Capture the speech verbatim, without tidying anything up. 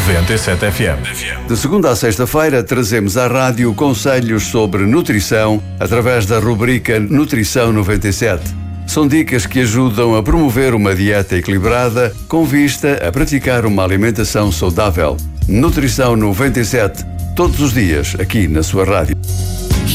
noventa e sete F M. De segunda a sexta-feira, trazemos à rádio conselhos sobre nutrição através da rubrica Nutrição noventa e sete. São dicas que ajudam a promover uma dieta equilibrada com vista a praticar uma alimentação saudável. Nutrição noventa e sete, todos os dias, aqui na sua rádio.